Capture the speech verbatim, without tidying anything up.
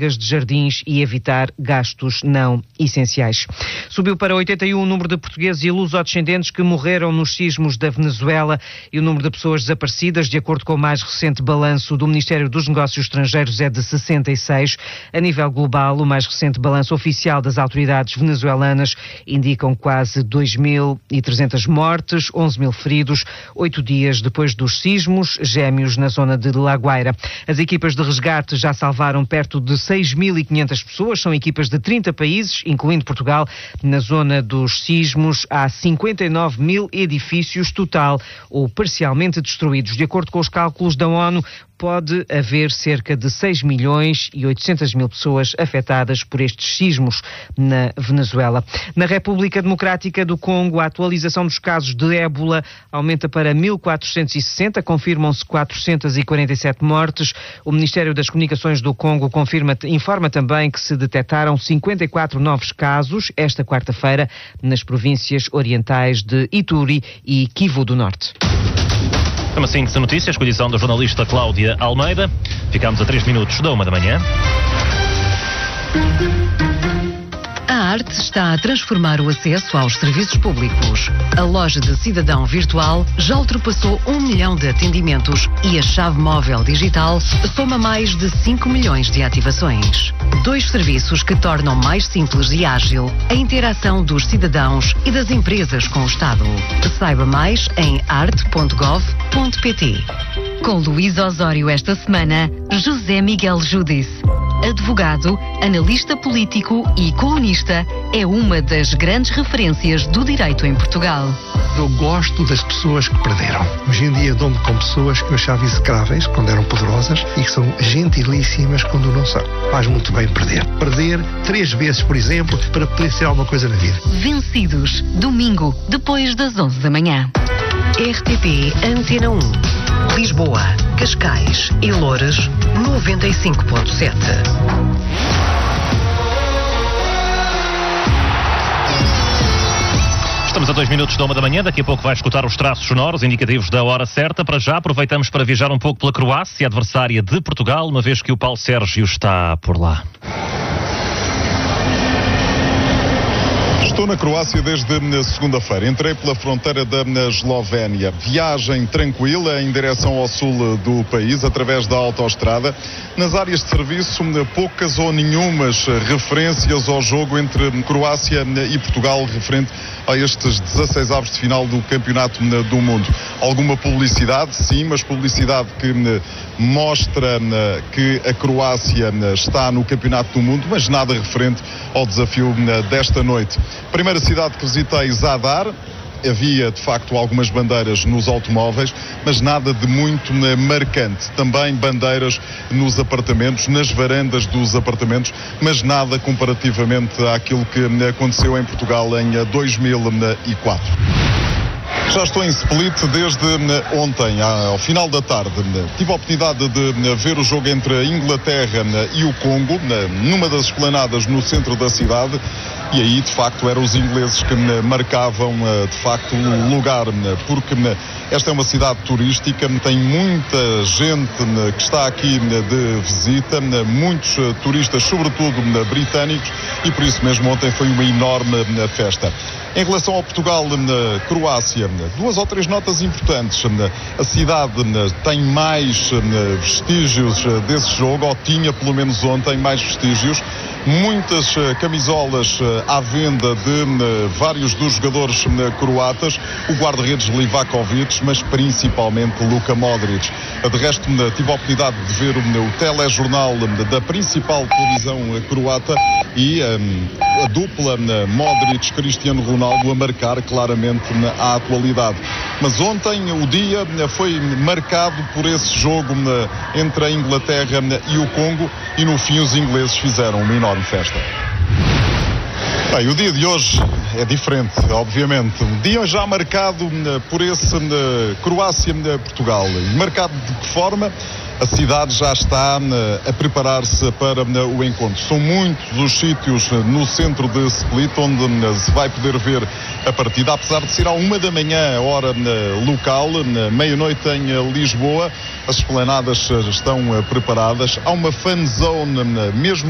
adegas de jardins e evitar gastos não essenciais. Subiu para oitenta e um o número de portugueses e lusodescendentes que morreram nos sismos da Venezuela e o número de pessoas desaparecidas, de acordo com o mais recente balanço do Ministério dos Negócios Estrangeiros, é de sessenta e seis. A nível global, o mais recente balanço oficial das autoridades venezuelanas indicam quase dois mil e trezentas mortes, onze mil feridos, oito dias depois dos sismos gêmeos na zona de La Guaira. As equipas de resgate já salvaram perto de seis mil e quinhentas pessoas, são equipas de trinta países, incluindo Portugal. Na zona dos sismos há cinquenta e nove mil edifícios total ou parcialmente destruídos. De acordo com os cálculos da ONU, pode haver cerca de seis milhões e oitocentas mil pessoas afetadas por estes sismos na Venezuela. Na República Democrática do Congo, a atualização dos casos de ébola aumenta para mil quatrocentos e sessenta, confirmam-se quatrocentos e quarenta e sete mortes. O Ministério das Comunicações do Congo confirma, informa também que se detectaram cinquenta e quatro novos casos esta quarta-feira nas províncias orientais de Ituri e Kivu do Norte. Uma síntese de notícias, com a edição da jornalista Cláudia Almeida. Ficamos a três minutos da uma da manhã. A arte está a transformar o acesso aos serviços públicos. A loja de cidadão virtual já ultrapassou um milhão de atendimentos e a chave móvel digital soma mais de cinco milhões de ativações. Dois serviços que tornam mais simples e ágil a interação dos cidadãos e das empresas com o Estado. Saiba mais em arte ponto gov ponto pt. Com Luís Osório esta semana, José Miguel Judice. Advogado, analista político e colunista, é uma das grandes referências do direito em Portugal. Eu gosto das pessoas que perderam. Hoje em dia dou-me com pessoas que eu achava execráveis quando eram poderosas e que são gentilíssimas quando não são. Faz muito bem perder. Perder três vezes, por exemplo, para poder ser alguma coisa na vida. Vencidos, domingo, depois das onze da manhã. R T P Antena um. Lisboa, Cascais e Loures, noventa e cinco ponto sete. Estamos a dois minutos da uma da manhã, daqui a pouco vai escutar os traços sonoros indicativos da hora certa. Para já aproveitamos para viajar um pouco pela Croácia, adversária de Portugal, uma vez que o Paulo Sérgio está por lá. Estou na Croácia desde segunda-feira. Entrei pela fronteira da Eslovénia. Viagem tranquila em direção ao sul do país, através da autoestrada. Nas áreas de serviço, poucas ou nenhumas referências ao jogo entre Croácia e Portugal, referente a estes dezasseis avos de final do Campeonato do Mundo. Alguma publicidade, sim, mas publicidade que mostra que a Croácia está no Campeonato do Mundo, mas nada referente ao desafio desta noite. Primeira cidade que visitei, Zadar. Havia, de facto, algumas bandeiras nos automóveis, mas nada de muito marcante. Também bandeiras nos apartamentos, nas varandas dos apartamentos, mas nada comparativamente àquilo que aconteceu em Portugal em dois mil e quatro. Já estou em Split desde ontem, ao final da tarde. Tive a oportunidade de ver o jogo entre a Inglaterra e o Congo, numa das esplanadas no centro da cidade. E aí, de facto, eram os ingleses que marcavam, de facto, o lugar, porque esta é uma cidade turística, tem muita gente que está aqui de visita, muitos turistas, sobretudo britânicos, e por isso mesmo ontem foi uma enorme festa. Em relação ao Portugal-Croácia, duas ou três notas importantes. A cidade tem mais vestígios desse jogo, ou tinha pelo menos ontem mais vestígios. Muitas camisolas à venda de vários dos jogadores croatas, o guarda-redes Livakovic, mas principalmente Luka Modric. De resto, tive a oportunidade de ver o telejornal da principal televisão croata e a dupla Modric-Cristiano Ronaldo a marcar claramente a atualidade. Mas ontem o dia foi marcado por esse jogo entre a Inglaterra e o Congo e no fim os ingleses fizeram uma enorme festa. Bem, o dia de hoje é diferente, obviamente. Um dia já marcado por esse Croácia-Portugal. Marcado de que forma? A cidade já está a preparar-se para o encontro. São muitos os sítios no centro de Split onde se vai poder ver a partida, apesar de ser à uma da manhã, hora local, meia-noite em Lisboa. As esplanadas estão preparadas. Há uma fan zone mesmo